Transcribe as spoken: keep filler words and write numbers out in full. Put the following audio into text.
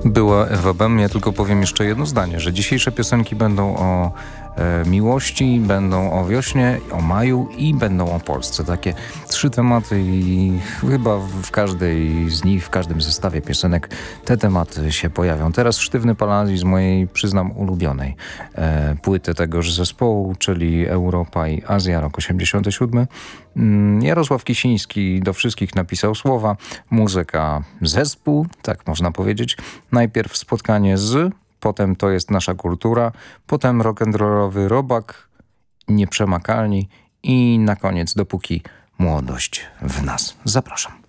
Była Ewa Bem. Ja tylko powiem jeszcze jedno zdanie, że dzisiejsze piosenki będą o e, miłości, będą o wiośnie, o maju i będą o Polsce. Takie trzy tematy i chyba w każdej z nich, w każdym zestawie piosenek te tematy się pojawią. Teraz Sztywny Paladzi z mojej, przyznam, ulubionej e, płyty tegoż zespołu, czyli Europa i Azja, rok osiemdziesiąty siódmy. Jarosław Kisiński do wszystkich napisał słowa, muzyka zespół, tak można powiedzieć. Najpierw spotkanie z, potem To jest nasza kultura, potem rock'n'rollowy robak, Nieprzemakalni i na koniec Dopóki młodość w nas. Zapraszam.